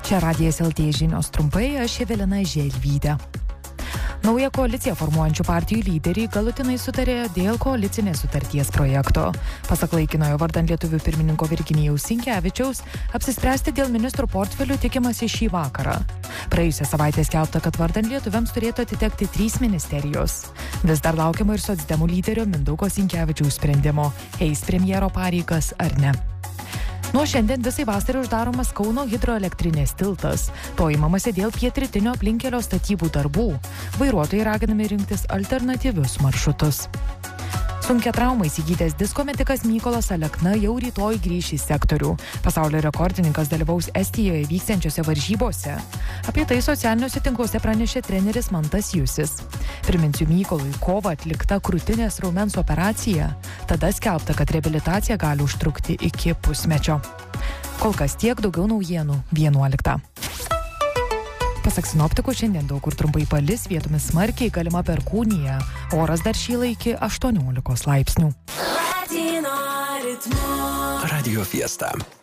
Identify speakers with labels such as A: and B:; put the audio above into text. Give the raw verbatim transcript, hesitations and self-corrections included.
A: Čia Radijas L T žinios trumpai, aš Evelina Želvytė. Nauja koaliciją formuojančių partijų lyderiai galutinai sutarė dėl koalicinės sutarties projekto. Pasak laikinojo vardan lietuvių pirmininko Virginijaus Sinkevičiaus, apsispręsti dėl ministrų portfelių tikimasi šį vakarą. Praėjusią savaitę skelbta, kad vardan lietuviams turėtų atitekti trys ministerijos. Vis dar laukiama ir socdemų lyderio Mindaugo Sinkevičiaus sprendimo, eis premjero pareigas ar ne. Nuo šiandien visai vasarai uždaromas Kauno hidroelektrinės tiltas. To imamasi dėl pietrytinio aplinkkelio statybų darbų. Vairuotojai raginami rinktis alternatyvius maršrutus. Sunkia trauma įsigydęs disko metikas Mykolas Alekna jau rytoj grįš į sektorių. Pasaulio rekordininkas dalyvaus Estijoje vyksiančiose varžybose. Apie tai socialiniuose tinkluose pranešė treneris Mantas Jusis. Priminsiu, Mykolui kovą atlikta krūtinės raumens operacija. Tada skelbta, kad reabilitacija gali užtrukti iki pusmečio. Kol kas tiek, daugiau naujienų vienuoliktą. Pasak sinoptikų, šiandien daug kur trumpai palis, vietomis smarkiai, galima perkūnija. Oras dar šyla iki aštuoniolikos laipsnių.
B: Radio Fiesta.